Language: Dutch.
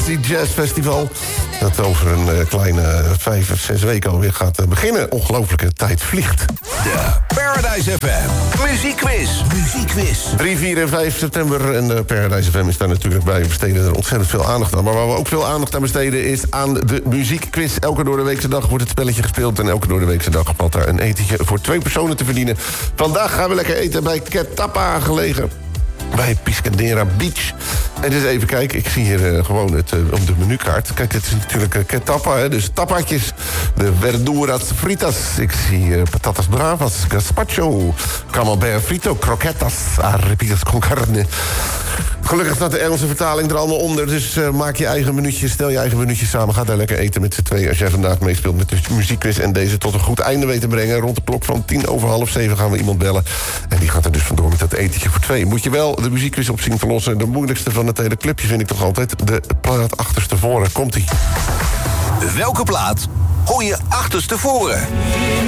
Fantasy Jazz Festival. Dat over een kleine 5 of 6 weken alweer gaat beginnen. Ongelooflijke tijd vliegt. De Paradise FM Muziekquiz. 3, 4 en 5 september. En de Paradise FM is daar natuurlijk bij. We besteden er ontzettend veel aandacht aan. Maar waar we ook veel aandacht aan besteden is aan de muziekquiz. Elke door de weekse dag wordt het spelletje gespeeld. En elke door de weekse dag valt daar een etentje voor 2 personen te verdienen. Vandaag gaan we lekker eten bij Ketappa gelegen. Bij Piscadera Beach. En dus even kijken, ik zie hier gewoon het op de menukaart. Kijk, het is natuurlijk ketappa, hè, dus tapatjes. De verduras fritas. Ik zie patatas bravas, gazpacho, camembert frito, croquetas, arrepitas con carne. Gelukkig staat de Engelse vertaling er allemaal onder. Dus maak je eigen minuutjes, stel je eigen minuutjes samen. Ga daar lekker eten met z'n tweeën als jij vandaag meespeelt met de muziekquiz. En deze tot een goed einde weet te brengen. Rond de klok van 6:50 gaan we iemand bellen. En die gaat er dus vandoor met dat etentje voor 2. Moet je wel de muziekquiz op zien te lossen. De moeilijkste van het hele clubje vind ik toch altijd de plaat achterstevoren. Komt-ie. Welke plaat hoor je achterstevoren?